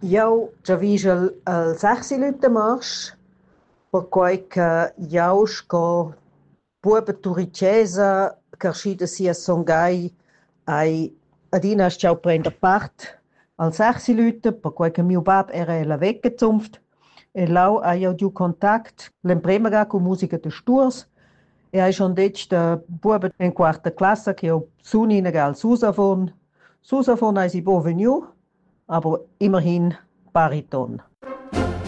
Eu già il sechsi Leute marsch, per quei che jau sco buoba turicesa, che scida sia songai ai adina schau prender part al sechsi Leute, per quei che mio bab era la weggezunft, e lau ha eu giù contact, l'empremera con musica de Sturs, e hai schon detg de buoba in quarta classe che eu suni negal Susafon. Susafon hai si bo venu, aber immerhin Bariton.